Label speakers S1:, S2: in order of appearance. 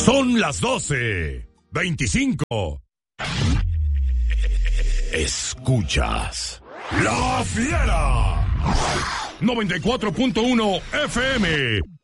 S1: Son las 12:25. Escuchas La Fiera 94.1 FM